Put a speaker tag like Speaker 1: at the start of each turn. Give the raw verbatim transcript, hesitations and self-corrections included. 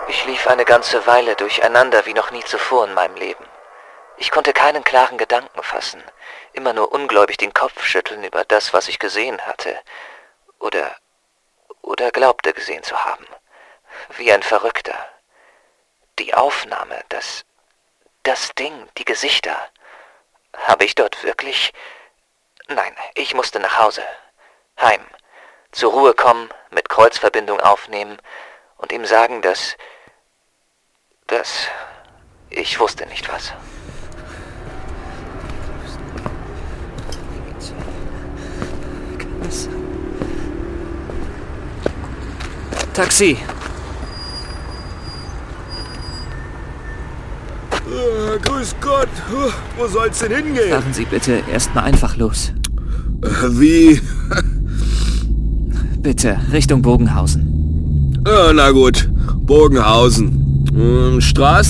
Speaker 1: Ich lief eine ganze Weile durcheinander wie noch nie zuvor in meinem Leben. Ich konnte keinen klaren Gedanken fassen, immer nur ungläubig den Kopf schütteln über das, was ich gesehen hatte. Oder, oder glaubte gesehen zu haben. Wie ein Verrückter. Die Aufnahme, das, das Ding, die Gesichter. Habe ich dort wirklich... Nein, ich musste nach Hause. Heim. Zur Ruhe kommen, mit Kreuzverbindung aufnehmen und ihm sagen, dass... dass... ich wusste nicht was. Taxi!
Speaker 2: Äh, grüß Gott, wo soll's denn hingehen?
Speaker 1: Fahren Sie bitte erstmal einfach los.
Speaker 2: Äh, wie?
Speaker 1: Bitte, Richtung Bogenhausen.
Speaker 2: Äh, na gut, Bogenhausen. Ähm, Straße?